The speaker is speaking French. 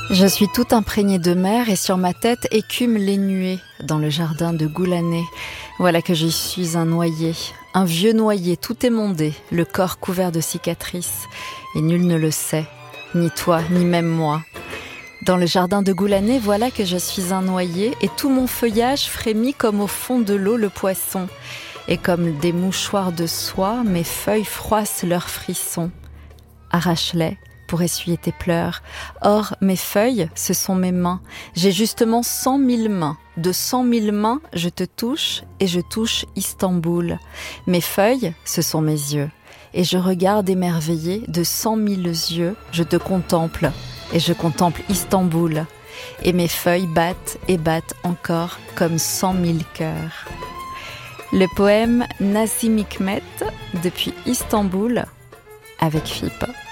Je suis tout imprégnée de mer et sur ma tête écument les nuées dans le jardin de Goulanais. Voilà que je suis un noyé, un vieux noyé tout émondé, le corps couvert de cicatrices. Et nul ne le sait, ni toi, ni même moi. Dans le jardin de Goulanais, voilà que je suis un noyé et tout mon feuillage frémit comme au fond de l'eau le poisson. Et comme des mouchoirs de soie, mes feuilles froissent leurs frissons. Arrache-les pour essuyer tes pleurs. Or, mes feuilles, ce sont mes mains. J'ai justement 100 000 mains. De 100 000 mains, je te touche et je touche Istanbul. Mes feuilles, ce sont mes yeux. Et je regarde émerveillé de 100 000 yeux, je te contemple et je contemple Istanbul. Et mes feuilles battent et battent encore comme 100 000 cœurs. Le poème Nazım Hikmet depuis Istanbul avec Philippe.